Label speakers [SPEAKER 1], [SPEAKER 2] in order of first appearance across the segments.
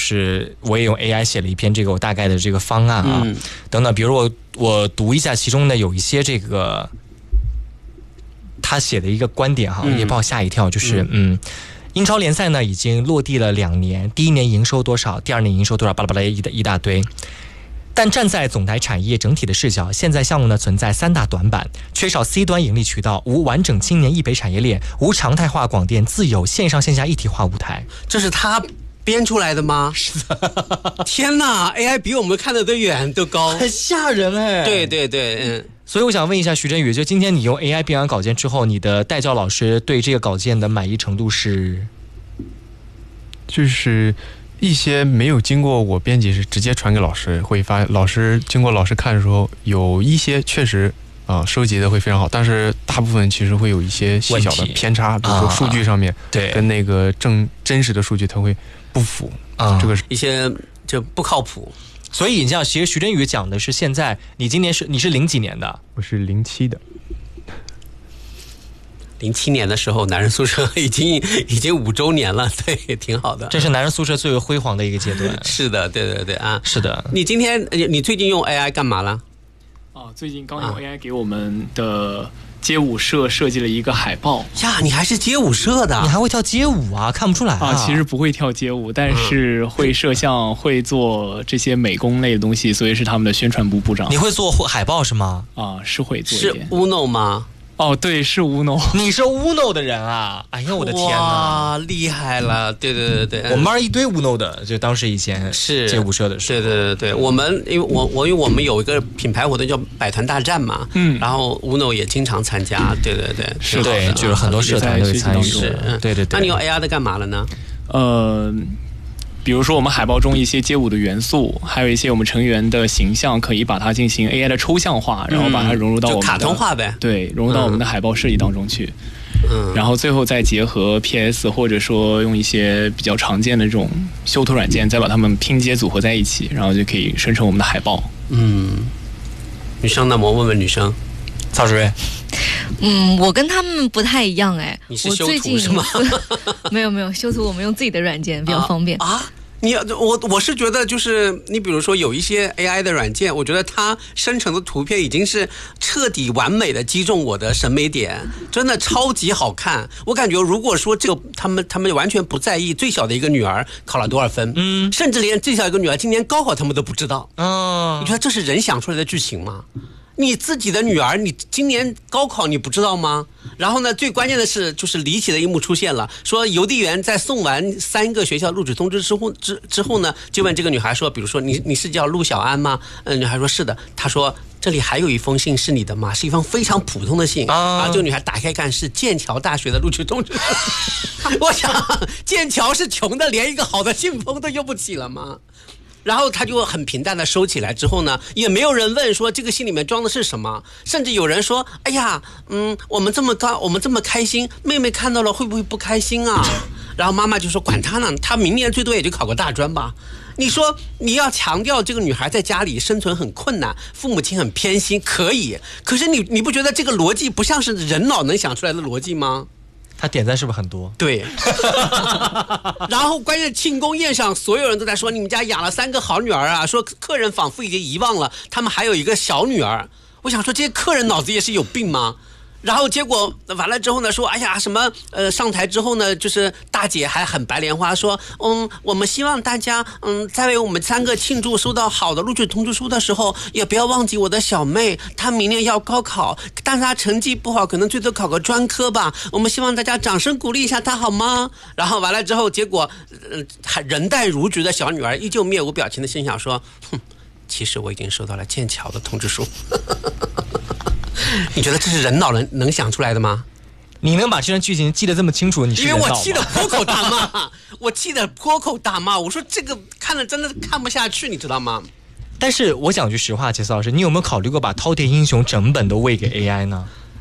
[SPEAKER 1] 就是我也用 AI 写了一篇这个我大概的这个方案啊，等等，比如我读一下其中的有一些这个他写的一个观点哈，也把我吓一跳，就是英超联赛呢已经落地了2年，第一年营收多少，第二年营收多少，巴拉巴拉一大堆。但站在总台产业整体的视角，现在项目呢存在3大短板：缺少 C 端盈利渠道，无完整青年易培产业链，无常态化广电自有线上线下一体化舞台。
[SPEAKER 2] 这是他编出来的吗？
[SPEAKER 1] 是的。
[SPEAKER 2] 天哪 ，AI 比我们看的都远都高，
[SPEAKER 1] 很吓人哎。
[SPEAKER 2] 对对对，
[SPEAKER 1] 所以我想问一下徐振宇，就今天你用 AI 编完稿件之后，你的代教老师对这个稿件的满意程度是？
[SPEAKER 3] 就是一些没有经过我编辑是直接传给老师，会发现老师经过老师看的时候，有一些确实收集的会非常好，但是大部分其实会有一些细小的偏差，比如说数据上面
[SPEAKER 1] 对
[SPEAKER 3] 跟那个真实的数据它会不符这个
[SPEAKER 2] 一些就不靠谱。
[SPEAKER 1] 所以你像其实徐振宇讲的是现在你今年你是零几年的？
[SPEAKER 3] 我是07的。
[SPEAKER 2] 07年的时候，男人宿舍已经5周年了，对，挺好的。
[SPEAKER 1] 这是男人宿舍最为辉煌的一个阶段。
[SPEAKER 2] 是的，对对对啊，
[SPEAKER 1] 是的。
[SPEAKER 2] 你最近用 AI 干嘛了？
[SPEAKER 4] 最近刚用 AI 给我们的街舞社设计了一个海报
[SPEAKER 2] 呀。你还是街舞社的？
[SPEAKER 1] 你还会跳街舞啊？看不出来啊。
[SPEAKER 4] 其实不会跳街舞，但是会摄像，会做这些美工类的东西，所以是他们的宣传部部长。
[SPEAKER 1] 你会做海报是吗？
[SPEAKER 4] 是会做一点。
[SPEAKER 2] 是 Uno 吗？
[SPEAKER 4] 对，是 Uno。
[SPEAKER 1] 你是 Uno 的人啊？哎呀，我的天哪！
[SPEAKER 2] 哇，厉害了！对对对对，
[SPEAKER 1] 我们班一堆 Uno 的，就当时以前是街舞社的时候。
[SPEAKER 2] 对对对对，我们因为我们有一个品牌活动叫百团大战嘛，然后 Uno 也经常参加。对对对，
[SPEAKER 1] 是对，就是很多社团都会参与。对对对。
[SPEAKER 2] 那你用 AI 的干嘛了呢？
[SPEAKER 4] 比如说我们海报中一些街舞的元素，还有一些我们成员的形象，可以把它进行 AI 的抽象化，然后把它融入到我们的
[SPEAKER 2] 就卡通化呗。
[SPEAKER 4] 对，融入到我们的海报设计当中去。然后最后再结合 PS 或者说用一些比较常见的这种修图软件，再把它们拼接组合在一起，然后就可以生成我们的海报。
[SPEAKER 2] 女生呢？我问问女生，
[SPEAKER 1] 曹志睿。
[SPEAKER 5] 我跟他们不太一样哎。
[SPEAKER 2] 你是修图是吗？
[SPEAKER 5] 没有修图，我们用自己的软件比较方便
[SPEAKER 2] 啊。我是觉得就是你比如说有一些 AI 的软件，我觉得它生成的图片已经是彻底完美的击中我的审美点，真的超级好看。我感觉如果说这个他们完全不在意最小的一个女儿考了多少分，甚至连最小一个女儿今年高考他们都不知道，你觉得这是人想出来的剧情吗？你自己的女儿，你今年高考你不知道吗？然后呢，最关键的是，就是离奇的一幕出现了，说邮递员在送完3个学校录取通知之后呢，就问这个女孩说，比如说你是叫陆小安吗？女孩说是的。她说这里还有一封信是你的吗？是一封非常普通的信啊。这个女孩打开看是剑桥大学的录取通知。我想剑桥是穷的连一个好的信封都用不起了吗？然后他就很平淡的收起来之后呢，也没有人问说这个信里面装的是什么，甚至有人说，哎呀，我们这么开心，妹妹看到了会不会不开心啊？然后妈妈就说管他呢，她明年最多也就考个大专吧。你说你要强调这个女孩在家里生存很困难，父母亲很偏心，可以，可是你不觉得这个逻辑不像是人脑能想出来的逻辑吗？
[SPEAKER 1] 他点赞是不是很多？
[SPEAKER 2] 对。然后关键庆功宴上所有人都在说你们家养了3个好女儿啊，说客人仿佛已经遗忘了他们还有一个小女儿。我想说这些客人脑子也是有病吗？然后结果完了之后呢，说哎呀什么上台之后呢，就是大姐还很白莲花说我们希望大家在为我们3个庆祝收到好的录取通知书的时候，也不要忘记我的小妹，她明年要高考，但是她成绩不好，可能最多考个专科吧，我们希望大家掌声鼓励一下她好吗？然后完了之后，结果人淡如菊的小女儿依旧面无表情的心想说，其实我已经收到了剑桥的通知书。你觉得这是人脑能想出来的吗？
[SPEAKER 1] 你能把这段剧情记得这么清楚，你是人脑吗？
[SPEAKER 2] 因为我气得破口大骂，我说这个看了真的看不下去，你知道吗？
[SPEAKER 1] 但是我讲句实话，杰斯老师，你有没有考虑过把饕餮英雄整本都喂给 AI 呢？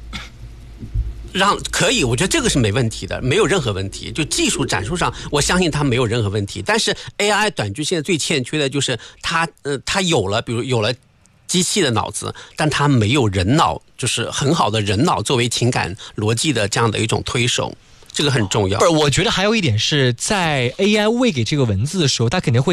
[SPEAKER 2] 可以，我觉得这个是没问题的，没有任何问题。就技术展述上，我相信它没有任何问题。但是 AI 短剧现在最欠缺的就是它有了，比如有了机器的脑子，但它没有人脑，就是很好的人脑作为情感逻辑的这样的一种推手，这个很重要。
[SPEAKER 1] 不是，我觉得还有一点是在 AI 喂给这个文字的时候，它肯定会